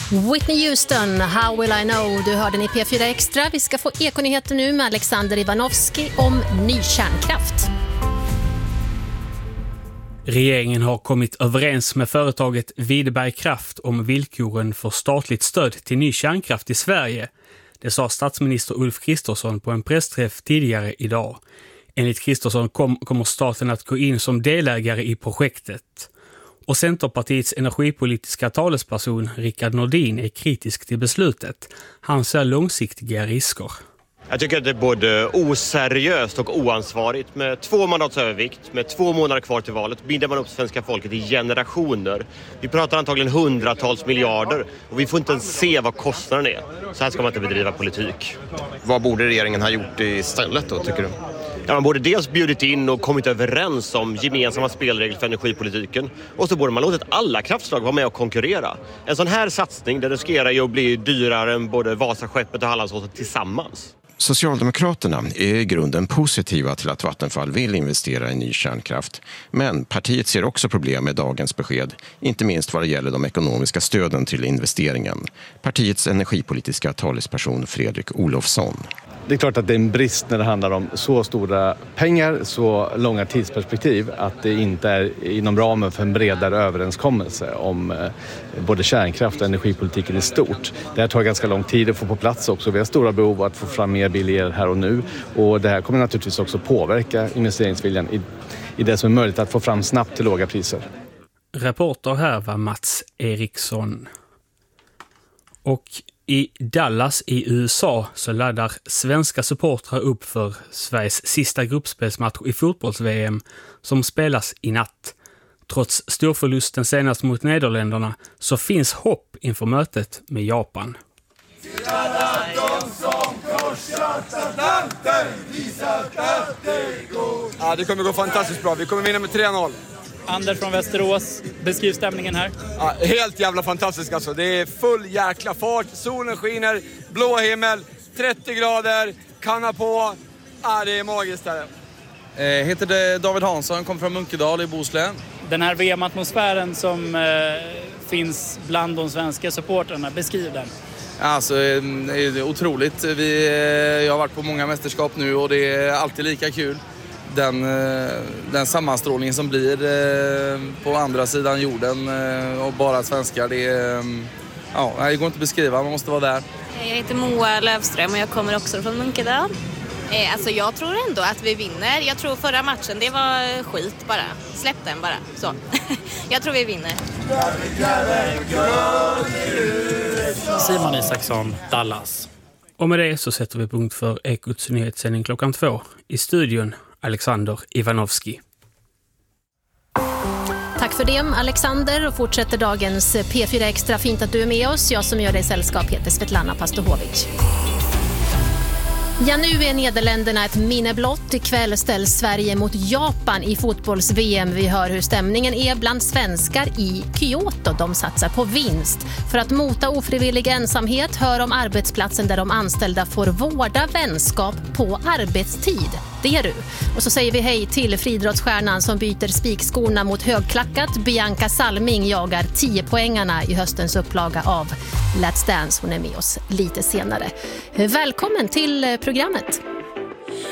Whitney Houston, How Will I Know? Du hörde i P4 Extra. Vi ska få ekonyheter nu med Alexander Ivanovski om ny kärnkraft. Regeringen har kommit överens med företaget Videberg Kraft om villkoren för statligt stöd till ny kärnkraft i Sverige. Det sa statsminister Ulf Kristersson på en pressträff tidigare idag. Enligt Kristersson kommer staten att gå in som delägare i projektet. Och Centerpartiets energipolitiska talesperson Rickard Nordin är kritisk till beslutet. Han ser långsiktiga risker. Jag tycker att det är både oseriöst och oansvarigt. Med 2 mandats övervikt, med 2 månader kvar till valet, binder man upp svenska folket i generationer. Vi pratar antagligen hundratals miljarder och vi får inte ens se vad kostnaden är. Så här ska man inte bedriva politik. Vad borde regeringen ha gjort istället då, tycker du? Ja, man borde dels bjudit in och kommit överens om gemensamma spelregler för energipolitiken. Och så borde man låtit alla kraftslag vara med och konkurrera. En sån här satsning, det riskerar ju att bli dyrare än både Vasaskeppet och Hallandsåsen tillsammans. Socialdemokraterna är i grunden positiva till att Vattenfall vill investera i ny kärnkraft. Men partiet ser också problem med dagens besked, inte minst vad det gäller de ekonomiska stöden till investeringen. Partiets energipolitiska talesperson Fredrik Olofsson. Det är klart att det är en brist när det handlar om så stora pengar, så långa tidsperspektiv, att det inte är inom ramen för en bredare överenskommelse om både kärnkraft och energipolitiken i stort. Det här tar ganska lång tid att få på plats också. Vi har stora behov av att få fram mer billig el här och nu, och det här kommer naturligtvis också påverka investeringsviljan i det som är möjligt att få fram snabbt till låga priser. Reporter här var Mats Eriksson. Och i Dallas i USA så laddar svenska supportrar upp för Sveriges sista gruppspelsmatch i fotbolls-VM som spelas i natt. Trots storförlusten senast mot Nederländerna så finns hopp inför mötet med Japan. Ja, det kommer gå fantastiskt bra. Vi kommer vinna med 3-0. Anders från Västerås, beskriv stämningen här. Ja, helt jävla fantastiskt alltså. Det är full jäkla fart, solen skiner, blå himmel, 30 grader, kanna på. Ja, det är magiskt där. Heter David Hansson, kom från Munkedal i Bohuslän. Den här VM-atmosfären som finns bland de svenska supporterna, beskriv den. Alltså, det är otroligt. Jag har varit på många mästerskap nu och det är alltid lika kul. Den sammanstrålningen som blir på andra sidan jorden och bara svenskar, det går inte att beskriva, man måste vara där. Jag heter Moa Lövström och jag kommer också från Munkedal. Alltså jag tror ändå att vi vinner. Jag tror förra matchen, det var skit bara. Släpp den bara, så. Jag tror vi vinner. Simon Isaksson, Dallas. Och med det så sätter vi punkt för Ekots nyhetssändning 2:00. I studion Alexander Ivanovski. Tack för det, Alexander, och fortsätter dagens P4 Extra. Fint att du är med oss. Jag som gör dig sällskap heter Svetlana Pastohovic. Ja, nu är Nederländerna ett minne blott. Ikväll ställs Sverige mot Japan i fotbolls-VM. Vi hör hur stämningen är bland svenskar i Kyoto. De satsar på vinst. För att mota ofrivillig ensamhet, hör om arbetsplatsen där de anställda får vårda vänskap på arbetstid. Det är du. Och så säger vi hej till friidrottsstjärnan som byter spikskorna mot högklackat. Bianca Salming jagar 10-poängarna i höstens upplaga av Let's Dance. Hon är med oss lite senare. Välkommen till programmet.